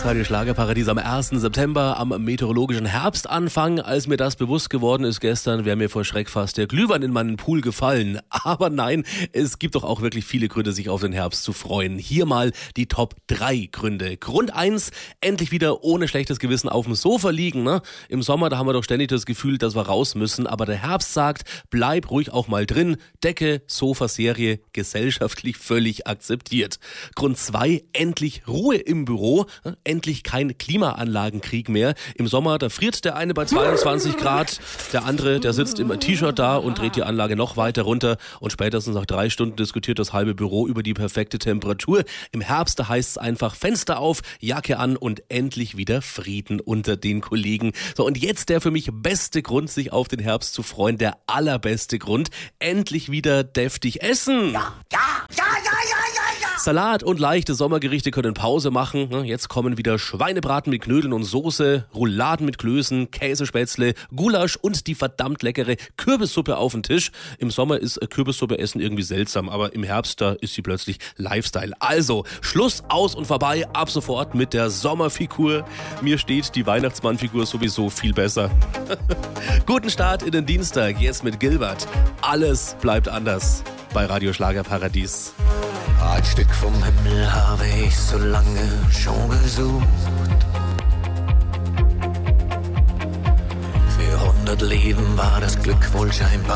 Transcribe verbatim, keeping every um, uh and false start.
Radio Schlagerparadies am ersten September, am meteorologischen Herbstanfang. Als mir das bewusst geworden ist gestern, wäre mir vor Schreck fast der Glühwein in meinen Pool gefallen. Aber nein, es gibt doch auch wirklich viele Gründe, sich auf den Herbst zu freuen. Hier mal die Top drei Gründe. Grund eins, endlich wieder ohne schlechtes Gewissen auf dem Sofa liegen. Ne? Im Sommer, da haben wir doch ständig das Gefühl, dass wir raus müssen. Aber der Herbst sagt, bleib ruhig auch mal drin. Decke, Sofa, Serie, gesellschaftlich völlig akzeptiert. Grund zwei, endlich Ruhe im Büro. Endlich kein Klimaanlagenkrieg mehr. Im Sommer, da friert der eine bei zweiundzwanzig Grad, der andere, der sitzt im T-Shirt da und dreht die Anlage noch weiter runter und spätestens nach drei Stunden diskutiert das halbe Büro über die perfekte Temperatur. Im Herbst, da heißt es einfach Fenster auf, Jacke an und endlich wieder Frieden unter den Kollegen. So, und jetzt der für mich beste Grund, sich auf den Herbst zu freuen, der allerbeste Grund, endlich wieder deftig essen. Ja, ja, ja, ja, ja, ja, ja. Salat und leichte Sommergerichte können Pause machen. Jetzt kommen wieder Schweinebraten mit Knödeln und Soße, Rouladen mit Klößen, Käsespätzle, Gulasch und die verdammt leckere Kürbissuppe auf den Tisch. Im Sommer ist Kürbissuppe essen irgendwie seltsam, aber im Herbst, da ist sie plötzlich Lifestyle. Also, Schluss, aus und vorbei, ab sofort mit der Sommerfigur. Mir steht die Weihnachtsmannfigur sowieso viel besser. Guten Start in den Dienstag, jetzt mit Gilbert. Alles bleibt anders bei Radio Schlagerparadies. Ein Stück vom Himmel habe ich so lange schon gesucht. Für hundert Leben war das Glück wohl scheinbar